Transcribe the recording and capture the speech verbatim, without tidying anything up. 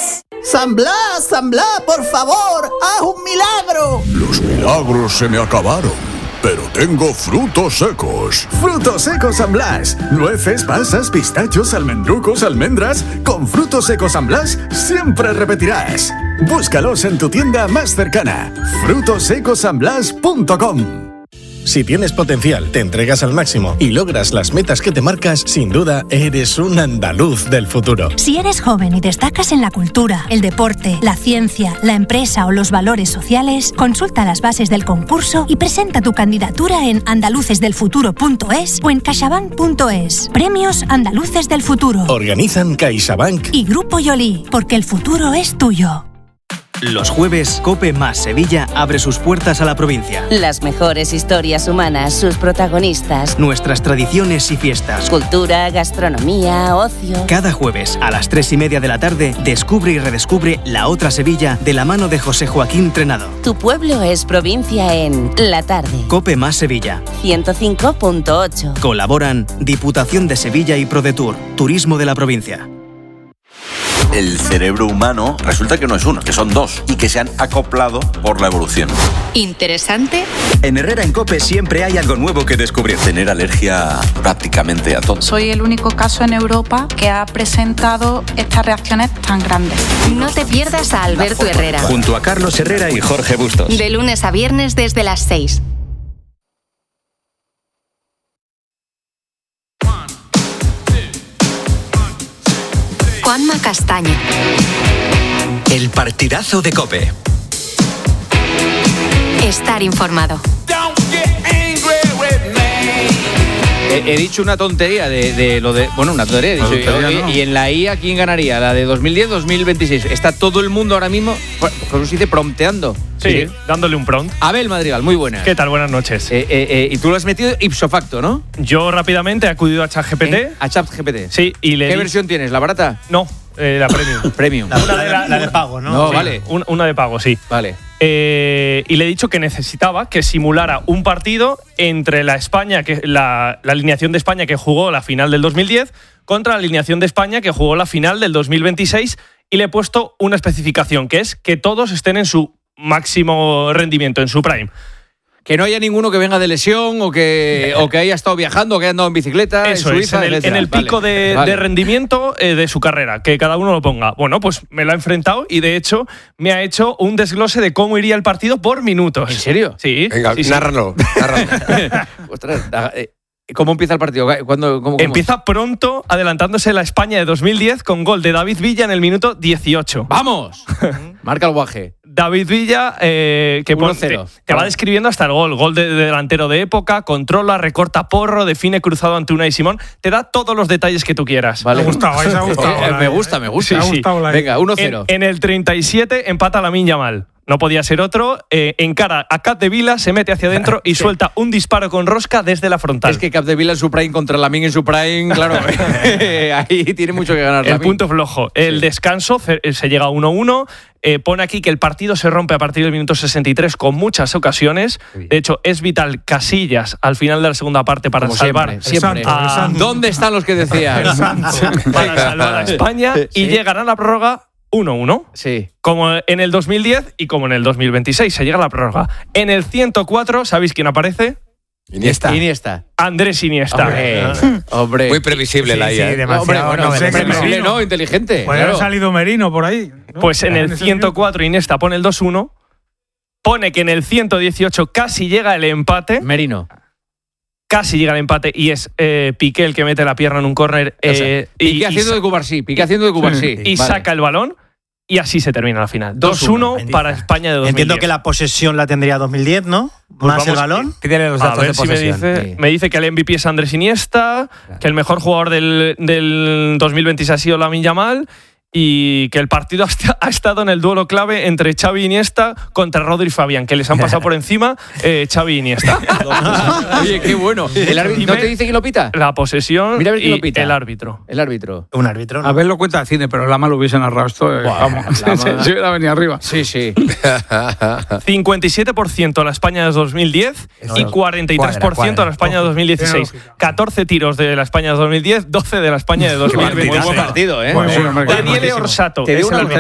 es? San Blas, San Blas, por favor, haz un milagro. Los milagros se me acabaron, pero tengo frutos secos. Frutos secos San Blas. Nueces, pasas, pistachos, almendrucos, almendras. Con frutos secos San Blas siempre repetirás. Búscalos en tu tienda más cercana. frutos secos san blas punto com. Si tienes potencial, te entregas al máximo y logras las metas que te marcas, sin duda eres un andaluz del futuro. Si eres joven y destacas en la cultura, el deporte, la ciencia, la empresa o los valores sociales, consulta las bases del concurso y presenta tu candidatura en andaluces del futuro punto es o en caixabank punto es. Premios Andaluces del Futuro. Organizan CaixaBank y Grupo Yoli, porque el futuro es tuyo. Los jueves, COPE más Sevilla abre sus puertas a la provincia. Las mejores historias humanas, sus protagonistas. Nuestras tradiciones y fiestas. Cultura, gastronomía, ocio. Cada jueves, a las tres y media de la tarde, descubre y redescubre la otra Sevilla de la mano de José Joaquín Trenado. Tu pueblo es provincia en La Tarde. COPE más Sevilla. ciento cinco punto ocho. Colaboran Diputación de Sevilla y ProDetour, Turismo de la provincia. El cerebro humano resulta que no es uno, que son dos y que se han acoplado por la evolución. Interesante. En Herrera en COPE siempre hay algo nuevo que descubrir. Tener alergia prácticamente a todo. Soy el único caso en Europa que ha presentado estas reacciones tan grandes. No te pierdas a Alberto Herrera. Junto a Carlos Herrera y Jorge Bustos. De lunes a viernes desde las seis. Juanma Castaño. El partidazo de COPE. Estar informado. He, he dicho una tontería de, de lo de... Bueno, una tontería. He dicho, tontería, y, ¿no? y en la I A, ¿quién ganaría? ¿La de dos mil diez dos mil veintiséis? Está todo el mundo ahora mismo, ¿cómo se dice? Prompteando. Sí, sí, dándole un prompt. Abel Madrigal, muy buena. ¿Qué tal? Buenas noches. Eh, eh, eh, y tú lo has metido ipso facto, ¿no? Yo rápidamente he acudido a ChatGPT. ¿Eh? A ChatGPT. Sí, y le ¿Qué di... versión tienes? ¿La barata? No, eh, la premium. Premium. La, una de, la, la de pago, ¿no? No, Sí, vale. un- una de pago, sí. Vale. Eh, y le he dicho que necesitaba que simulara un partido entre la España, que la, la alineación de España que jugó la final del dos mil diez contra la alineación de España que jugó la final del dos mil veintiséis, y le he puesto una especificación, que es que todos estén en su máximo rendimiento, en su prime. Que no haya ninguno que venga de lesión o que, o que haya estado viajando o que haya andado en bicicleta Eso en es, Suiza, en el, en el etcétera. pico Vale, de, vale. de rendimiento eh, de su carrera, que cada uno lo ponga. Bueno, pues me lo ha enfrentado y de hecho me ha hecho un desglose de cómo iría el partido por minutos. ¿En serio? Sí. Venga, sí, sí. nárralo, nárralo. Ostras, da- eh, ¿cómo empieza el partido? ¿Cuándo, cómo, cómo? Empieza pronto, adelantándose la España de dos mil diez con gol de David Villa en el minuto dieciocho. ¡Vamos! Marca el guaje. David Villa, eh, que pon- te, uno cero. te va describiendo hasta el gol. Gol de, de delantero de época, controla, recorta porro, define cruzado ante Unai Simón. Te da todos los detalles que tú quieras. Vale. Me ha gustado, ahí se ha gustado. Eh, eh, me gusta, me gusta. Sí, sí. Venga, uno En, cero. en el treinta y siete empata Lamine Yamal. No podía ser otro. Eh, encara a Capdevila, se mete hacia adentro y Sí. suelta un disparo con rosca desde la frontal. Es que Capdevila en su prime contra Lamine en su prime, claro. Ahí tiene mucho que ganar El Lamine. punto flojo. El Sí. descanso, ce- se llega a uno uno. Eh, pone aquí que el partido se rompe a partir del minuto sesenta y tres con muchas ocasiones. De hecho, es vital Casillas al final de la segunda parte para Como salvar siempre, siempre. a- El santo. ¿Dónde están los que decían? para salvar a España y Sí. llegan a la prórroga uno uno. Sí. Como en el dos mil diez y como en el dos mil veintiséis. Se llega a la prórroga. En el ciento cuatro, ¿sabéis quién aparece? Iniesta. Iniesta. Andrés Iniesta. Hombre, hombre. Muy previsible la Sí, I A. sí, ¿eh? demasiado. Hombre, bueno, no, sé que previsible no. no, inteligente. Puede claro. haber salido Merino por ahí, ¿no? Pues en el ese ciento cuatro Iniesta pone el dos uno. Pone que en el ciento dieciocho casi llega el empate. Merino. Casi llega el empate y es eh, Piqué el que mete la pierna en un córner O sea, eh, Piqué y, haciendo y, de Cubarsí. Piqué haciendo de Cubarsí. y Vale. saca el balón. Y así se termina la final. dos uno Bendita. para España de dos mil diez. Entiendo que la posesión la tendría dos mil diez, ¿no? Pues Más el vamos, balón. Pídele los datos a ver de si me dice, Sí. me dice que el M V P es Andrés Iniesta, que el mejor jugador del, del dos mil veintiséis ha sido Lamine Yamal y que el partido ha esta- ha estado en el duelo clave entre Xavi e Iniesta contra Rodri y Fabián, que les han pasado por encima eh, Xavi e Iniesta. Oye, qué bueno. ¿El árbitro no te dice quién lo pita? La posesión Mira a ver quién y lo pita. el árbitro. El árbitro. Un árbitro, ¿no? A ver, lo cuenta de cine, pero Lama lo hubiese narrado esto. eh, Buah, vamos, Lama. se hubiera venido arriba. Sí, sí. cincuenta y siete por ciento a la España de dos mil diez y cuarenta y tres por ciento a la España de dos mil dieciséis. Tiene lógica. catorce tiros de la España de dos mil diez, doce de la España de dos mil Muy veintiséis. buen partido, ¿eh? Bueno, sí, hombre, Daniele buenísimo. Orsato Te es digo el una cosa.